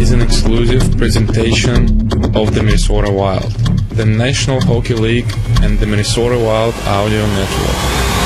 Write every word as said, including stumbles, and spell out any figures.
is an exclusive presentation of the Minnesota Wild, the National Hockey League and the Minnesota Wild Audio Network.